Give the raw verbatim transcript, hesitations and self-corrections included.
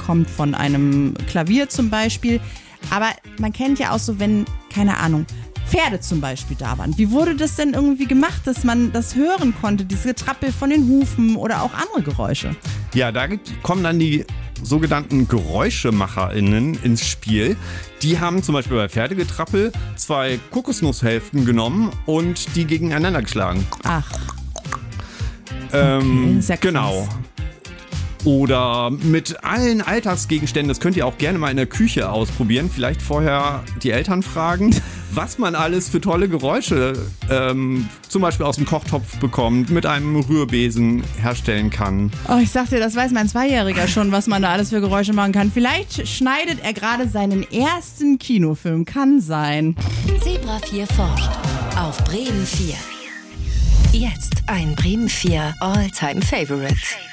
kommt von einem Klavier zum Beispiel. Aber man kennt ja auch so, wenn, keine Ahnung, Pferde zum Beispiel da waren. Wie wurde das denn irgendwie gemacht, dass man das hören konnte, dieses Getrappel von den Hufen oder auch andere Geräusche? Ja, da kommen dann die sogenannten GeräuschemacherInnen ins Spiel. Die haben zum Beispiel bei Pferdegetrappel zwei Kokosnusshälften genommen und die gegeneinander geschlagen. Ach. Ähm, okay, sehr krass. Genau. Oder mit allen Alltagsgegenständen, das könnt ihr auch gerne mal in der Küche ausprobieren. Vielleicht vorher die Eltern fragen, was man alles für tolle Geräusche ähm, zum Beispiel aus dem Kochtopf bekommt, mit einem Rührbesen herstellen kann. Oh, ich sag dir, das weiß mein Zweijähriger schon, was man da alles für Geräusche machen kann. Vielleicht schneidet er gerade seinen ersten Kinofilm. Kann sein. Zebra vier forscht auf Bremen vier. Jetzt ein Bremen vier All-Time Favorite.